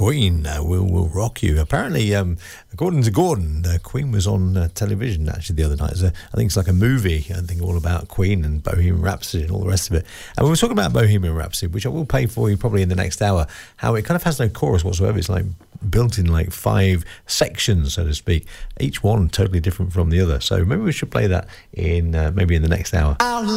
Queen, will rock you. Apparently, according to Gordon, Queen was on television actually the other night. I think it's like a movie, I think, all about Queen and Bohemian Rhapsody and all the rest of it. And we were talking about Bohemian Rhapsody, which I will play for you probably in the next hour, how it kind of has no chorus whatsoever. It's like built in like 5 sections, so to speak, each one totally different from the other. So maybe we should play that in maybe in the next hour.